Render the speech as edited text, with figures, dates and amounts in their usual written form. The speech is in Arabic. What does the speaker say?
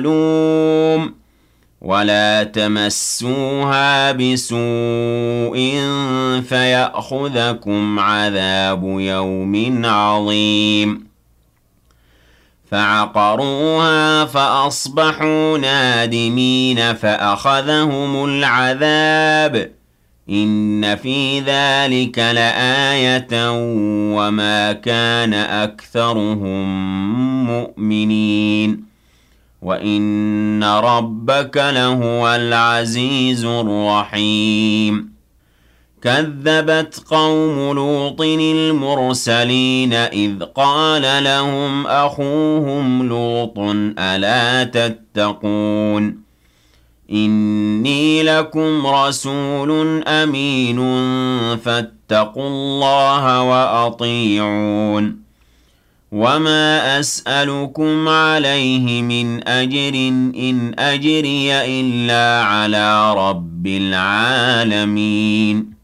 معلوم ولا تمسوها بسوء فيأخذكم عذاب يوم عظيم فعقروها فأصبحوا نادمين فأخذهم العذاب إن في ذلك لآية وما كان أكثرهم مؤمنين وإن ربك لهو العزيز الرحيم كذبت قوم لوط المرسلين إذ قال لهم أخوهم لوط ألا تتقون إني لكم رسول أمين فاتقوا الله وأطيعون وما أسألكم عليه من أجر إن أجري إلا على رب العالمين